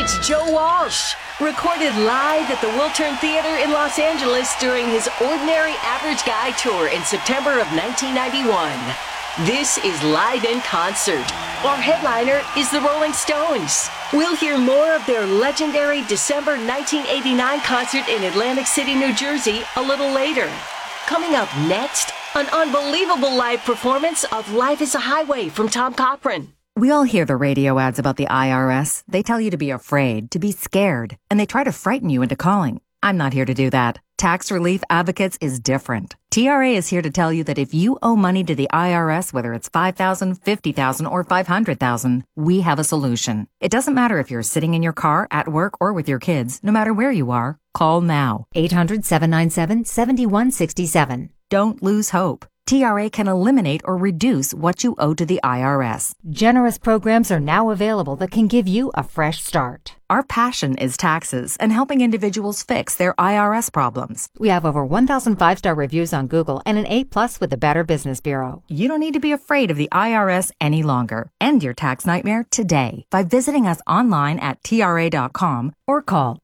It's Joe Walsh, recorded live at the Wiltern Theater in Los Angeles during his Ordinary Average Guy tour in September of 1991. This is Live in Concert. Our headliner is the Rolling Stones. We'll hear more of their legendary December 1989 concert in Atlantic City, New Jersey a little later. Coming up next, an unbelievable live performance of Life is a Highway from Tom Cochrane. We all hear the radio ads about the IRS. They tell you to be afraid, to be scared, and they try to frighten you into calling. I'm not here to do that. Tax Relief Advocates is different. TRA is here to tell you that if you owe money to the IRS, whether it's $5,000, $50,000, or $500,000, we have a solution. It doesn't matter if you're sitting in your car, at work, or with your kids. No matter where you are, call now. 800-797-7167. Don't lose hope. TRA can eliminate or reduce what you owe to the IRS. Generous programs are now available that can give you a fresh start. Our passion is taxes and helping individuals fix their IRS problems. We have over 1,000 5-star reviews on Google and an A+ with the Better Business Bureau. You don't need to be afraid of the IRS any longer. End your tax nightmare today by visiting us online at TRA.com or call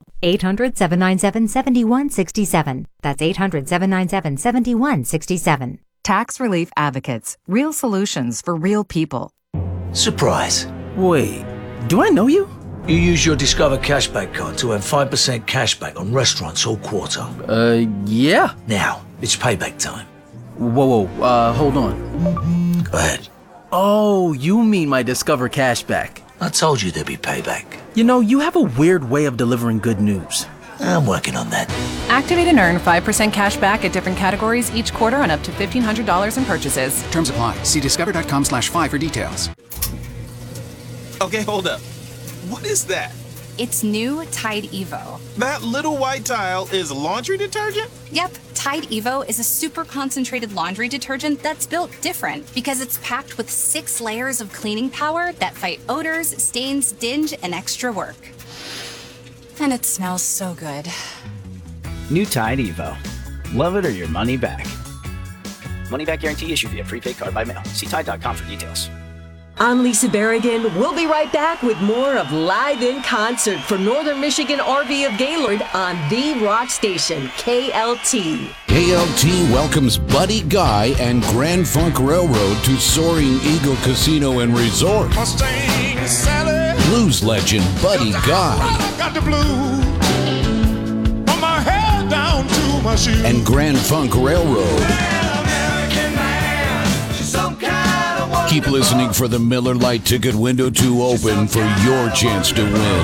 800-797-7167. That's 800-797-7167. Tax Relief Advocates. Real solutions for real people. Surprise. Wait, do I know you? You use your Discover Cashback card to earn 5% cashback on restaurants all quarter. Yeah. Now, it's payback time. Whoa, hold on. Go ahead. Oh, you mean my Discover Cashback. I told you there'd be payback. You know, you have a weird way of delivering good news. I'm working on that. Activate and earn 5% cash back at different categories each quarter on up to $1,500 in purchases. Terms apply. See discover.com/5 for details. Okay, hold up. What is that? It's new Tide Evo. That little white tile is laundry detergent? Yep, Tide Evo is a super concentrated laundry detergent that's built different because it's packed with 6 layers of cleaning power that fight odors, stains, dinge, and extra work. And it smells so good. New Tide Evo. Love it or your money back. Money back guarantee issued via prepaid card by mail. See Tide.com for details. I'm Lisa Berrigan. We'll be right back with more of Live in Concert from Northern Michigan RV of Gaylord on the rock station, KLT. KLT welcomes Buddy Guy and Grand Funk Railroad to Soaring Eagle Casino and Resort. Mustang Sally. Blues legend Buddy Guy. Got the blues. From my head down to my shoes. And Grand Funk Railroad. Keep listening for the Miller Lite ticket window to open for your chance to win.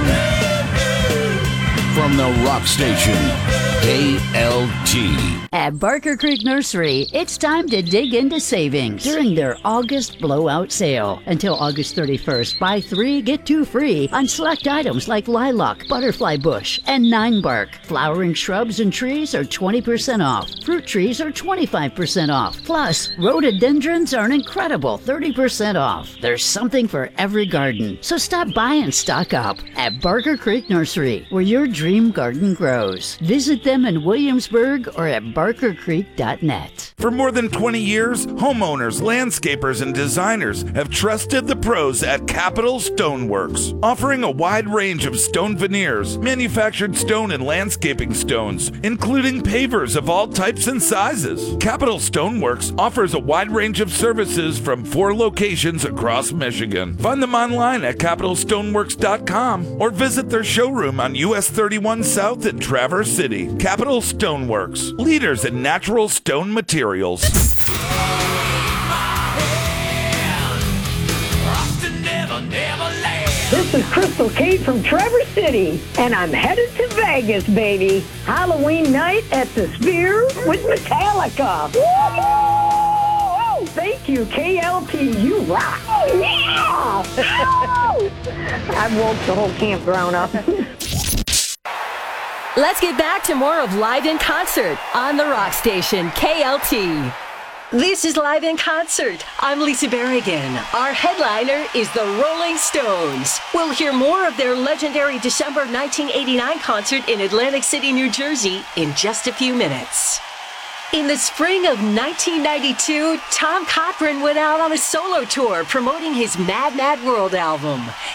From the rock station, KLT. At Barker Creek Nursery, it's time to dig into savings during their August blowout sale. Until August 31st, buy 3, get 2 free on select items like lilac, butterfly bush, and 9-bark. Flowering shrubs and trees are 20% off. Fruit trees are 25% off. Plus, rhododendrons are an incredible 30% off. There's something for every garden. So stop by and stock up at Barker Creek Nursery, where your dream garden grows. Visit them in Williamsburg or at barkercreek.net. For more than 20 years, homeowners, landscapers, and designers have trusted the pros at Capital Stoneworks, offering a wide range of stone veneers, manufactured stone and landscaping stones, including pavers of all types and sizes. Capital Stoneworks offers a wide range of services from 4 locations across Michigan. Find them online at capitalstoneworks.com or visit their showroom on US 31 South in Traverse City. Capital Stoneworks, leaders in natural stone materials. This is Crystal Kate from Traverse City, and I'm headed to Vegas, baby. Halloween night at the Sphere with Metallica. Woo-hoo! Thank you, KLT. You rock. Oh, yeah! I woke the whole campground up. Let's get back to more of Live in Concert on the rock station, KLT. This is Live in Concert. I'm Lisa Berrigan. Our headliner is the Rolling Stones. We'll hear more of their legendary December 1989 concert in Atlantic City, New Jersey in just a few minutes. In the spring of 1992, Tom Cochrane went out on a solo tour promoting his Mad Mad World album.